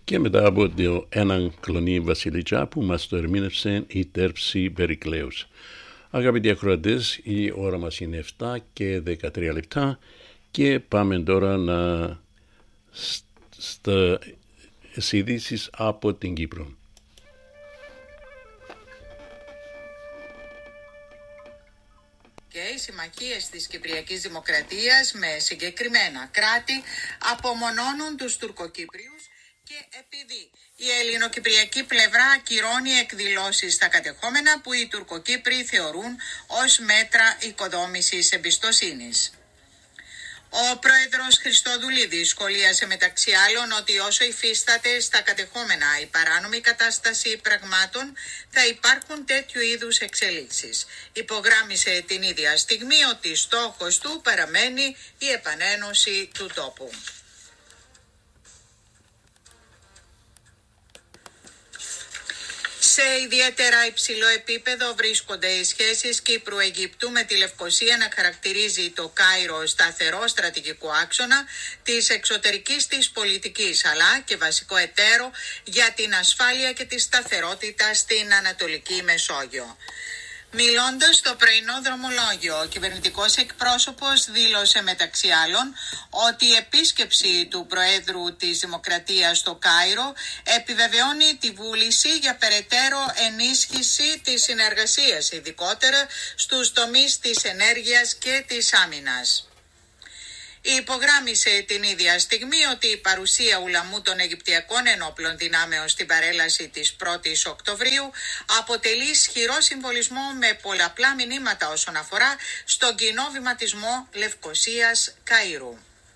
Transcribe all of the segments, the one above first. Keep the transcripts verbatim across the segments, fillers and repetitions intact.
Και μετά από το έναν κλονί βασιλιτζά που μας το ερμήνευσε η Τέρψη Περικλέους. Αγαπητοί ακροατές, η ώρα μας είναι επτά και δεκατρία λεπτά και πάμε τώρα να στις ειδήσεις από την Κύπρο. Και οι συμμαχίες της Κυπριακής Δημοκρατίας με συγκεκριμένα κράτη απομονώνουν τους Τουρκοκύπριους και επειδή η ελληνοκυπριακή πλευρά ακυρώνει εκδηλώσεις στα κατεχόμενα που οι Τουρκοκύπριοι θεωρούν ως μέτρα οικοδόμησης εμπιστοσύνης. Ο πρόεδρος Χριστοδουλίδης σχολίασε μεταξύ άλλων ότι όσο υφίσταται στα κατεχόμενα η παράνομη κατάσταση πραγμάτων θα υπάρχουν τέτοιου είδους εξελίξεις. Υπογράμμισε την ίδια στιγμή ότι στόχος του παραμένει η επανένωση του τόπου. Σε ιδιαίτερα υψηλό επίπεδο βρίσκονται οι σχέσεις Κύπρου-Αιγυπτού με τη Λευκοσία να χαρακτηρίζει το Κάιρο σταθερό στρατηγικό άξονα της εξωτερικής της πολιτικής αλλά και βασικό εταίρο για την ασφάλεια και τη σταθερότητα στην Ανατολική Μεσόγειο. Μιλώντας στο πρωινό δρομολόγιο, ο κυβερνητικός εκπρόσωπος δήλωσε μεταξύ άλλων ότι η επίσκεψη του Προέδρου της Δημοκρατίας στο Κάιρο επιβεβαιώνει τη βούληση για περαιτέρω ενίσχυση της συνεργασίας, ειδικότερα στους τομείς της ενέργειας και της άμυνας. Υπογράμμισε την ίδια στιγμή ότι η παρουσία ουλαμού των Αιγυπτιακών ενόπλων δυνάμεων στην παρέλαση της πρώτης Οκτωβρίου αποτελεί ισχυρό συμβολισμό με πολλαπλά μηνύματα όσον αφορά στον κοινό βηματισμό Λευκοσίας-Καΐρου.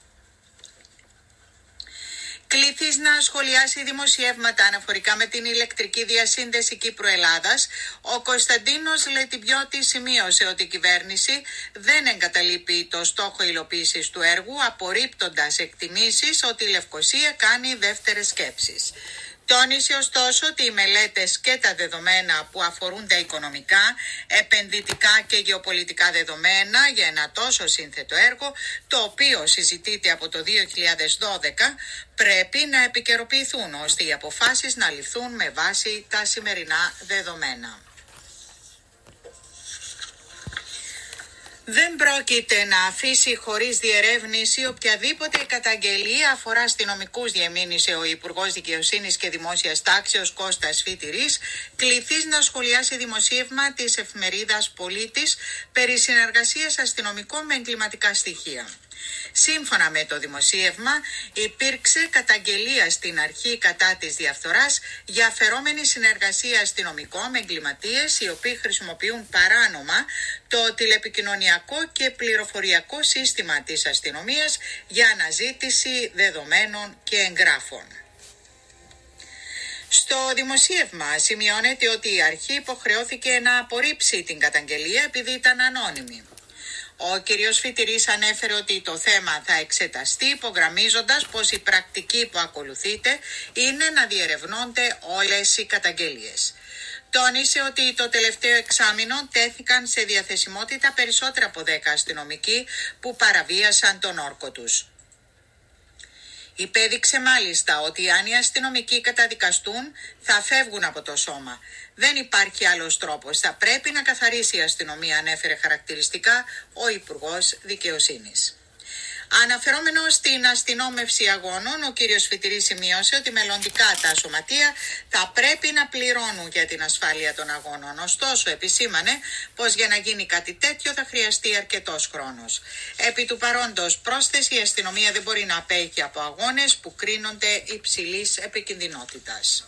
Κληθείς να σχολιάσει δημοσιεύματα αναφορικά με την ηλεκτρική διασύνδεση Κύπρου-Ελλάδας, ο Κωνσταντίνος Λετιμπιώτης σημείωσε ότι η κυβέρνηση δεν εγκαταλείπει το στόχο υλοποίησης του έργου, απορρίπτοντας εκτιμήσεις ότι η Λευκοσία κάνει δεύτερες σκέψεις. Τόνισε ωστόσο ότι οι μελέτες και τα δεδομένα που αφορούν τα οικονομικά, επενδυτικά και γεωπολιτικά δεδομένα για ένα τόσο σύνθετο έργο, το οποίο συζητείται από το δύο χιλιάδες δώδεκα, πρέπει να επικαιροποιηθούν ώστε οι αποφάσεις να ληφθούν με βάση τα σημερινά δεδομένα. Δεν πρόκειται να αφήσει χωρίς διερεύνηση οποιαδήποτε καταγγελία αφορά αστυνομικούς, διεμήνυσε ο Υπουργός Δικαιοσύνης και Δημόσιας Τάξεως Κώστας Φίτηρης, κληθείς να σχολιάσει δημοσίευμα της εφημερίδας Πολίτης περί συνεργασίας αστυνομικών με εγκληματικά στοιχεία. Σύμφωνα με το δημοσίευμα, υπήρξε καταγγελία στην αρχή κατά της διαφθοράς για αφαιρόμενη συνεργασία αστυνομικών με εγκληματίες οι οποίοι χρησιμοποιούν παράνομα το τηλεπικοινωνιακό και πληροφοριακό σύστημα της αστυνομίας για αναζήτηση δεδομένων και εγγράφων. Στο δημοσίευμα σημειώνεται ότι η αρχή υποχρεώθηκε να απορρίψει την καταγγελία επειδή ήταν ανώνυμη. Ο κ. Φιτηρής ανέφερε ότι το θέμα θα εξεταστεί, υπογραμμίζοντας πως η πρακτική που ακολουθείται είναι να διερευνώνται όλες οι καταγγελίες. Τόνισε ότι το τελευταίο εξάμηνο τέθηκαν σε διαθεσιμότητα περισσότερα από δέκα αστυνομικοί που παραβίασαν τον όρκο τους. Υπέδειξε μάλιστα ότι αν οι αστυνομικοί καταδικαστούν θα φεύγουν από το σώμα. Δεν υπάρχει άλλος τρόπος. Θα πρέπει να καθαρίσει η αστυνομία, ανέφερε χαρακτηριστικά ο Υπουργός Δικαιοσύνης. Αναφερόμενος στην αστυνόμευση αγώνων, ο κύριος Φιτηρής σημείωσε ότι μελλοντικά τα σωματεία θα πρέπει να πληρώνουν για την ασφάλεια των αγώνων. Ωστόσο, επισήμανε πως για να γίνει κάτι τέτοιο θα χρειαστεί αρκετός χρόνος. Επί του παρόντος, πρόσθεση, η αστυνομία δεν μπορεί να απέχει από αγώνες που κρίνονται υψηλής επικινδυνότητας.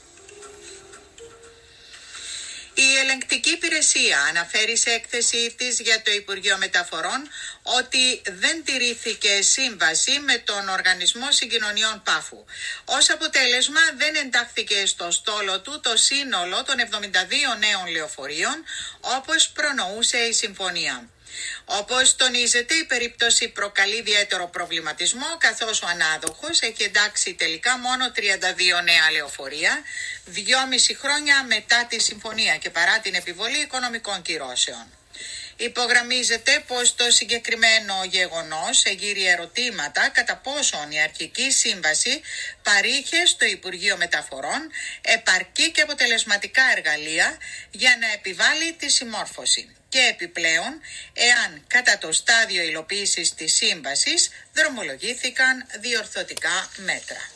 Η ελεγκτική υπηρεσία αναφέρει σε έκθεση της για το Υπουργείο Μεταφορών ότι δεν τηρήθηκε σύμβαση με τον Οργανισμό Συγκοινωνιών Πάφου. Ως αποτέλεσμα δεν εντάχθηκε στο στόλο του το σύνολο των εβδομήντα δύο νέων λεωφορείων όπως προνοούσε η συμφωνία. Όπως τονίζεται, η περίπτωση προκαλεί ιδιαίτερο προβληματισμό, καθώς ο ανάδοχος έχει εντάξει τελικά μόνο τριάντα δύο νέα λεωφορεία, δυόμιση χρόνια μετά τη συμφωνία και παρά την επιβολή οικονομικών κυρώσεων. Υπογραμμίζεται πως το συγκεκριμένο γεγονός εγείρει ερωτήματα κατά πόσον η αρχική σύμβαση παρήχε στο Υπουργείο Μεταφορών επαρκή και αποτελεσματικά εργαλεία για να επιβάλλει τη συμμόρφωση. Και επιπλέον, εάν κατά το στάδιο υλοποίησης της σύμβασης δρομολογήθηκαν διορθωτικά μέτρα.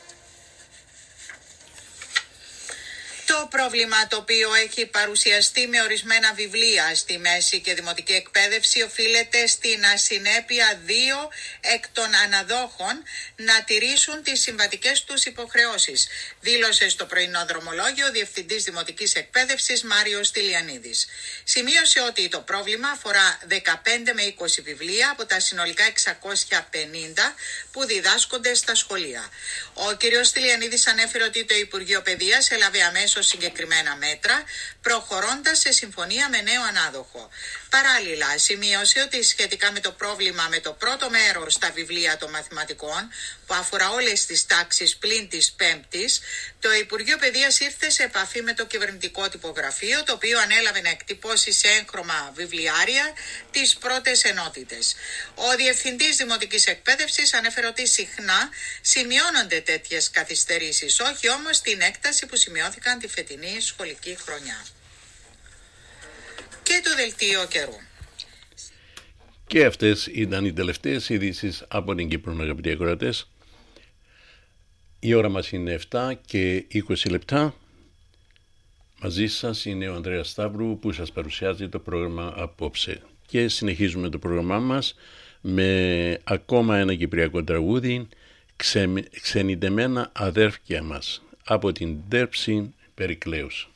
Το πρόβλημα το οποίο έχει παρουσιαστεί με ορισμένα βιβλία στη μέση και δημοτική εκπαίδευση οφείλεται στην ασυνέπεια δύο εκ των αναδόχων να τηρήσουν τις συμβατικές τους υποχρεώσεις, δήλωσε στο πρωινό δρομολόγιο ο Διευθυντής Δημοτικής Εκπαίδευσης Μάριος Τηλιανίδης. Σημείωσε ότι το πρόβλημα αφορά δεκαπέντε με είκοσι βιβλία από τα συνολικά εξακόσια πενήντα που διδάσκονται στα σχολεία. Ο κ. Τηλιανίδης ανέφερε ότι το Υπουργείο Παιδείας έλαβε αμέσως συγκεκριμένα μέτρα, προχωρώντας σε συμφωνία με νέο ανάδοχο. Παράλληλα, σημείωσε ότι σχετικά με το πρόβλημα με το πρώτο μέρος στα βιβλία των μαθηματικών, που αφορά όλες τις τάξεις πλην της πέμπτης, το Υπουργείο Παιδείας ήρθε σε επαφή με το κυβερνητικό τυπογραφείο, το οποίο ανέλαβε να εκτυπώσει σε έγχρωμα βιβλιάρια τις πρώτες ενότητες. Ο Διευθυντής Δημοτικής Εκπαίδευσης ανέφερε ότι συχνά σημειώνονται τέτοιες καθυστερήσεις, όχι όμως την έκταση που σημειώθηκαν τη φετινή σχολική χρονιά. Και το δελτίο καιρού. Και αυτές ήταν οι τελευταίες ειδήσεις από την Κύπρο, αγαπητοί ακροατές. Η ώρα μας είναι επτά και είκοσι λεπτά. Μαζί σας είναι ο Ανδρέας Σταύρου που σας παρουσιάζει το πρόγραμμα απόψε. Και συνεχίζουμε το πρόγραμμά μας με ακόμα ένα κυπριακό τραγούδι, «Ξε... «Ξενιτεμένα αδέρφια μας» από την Δέρψη Περικλέους.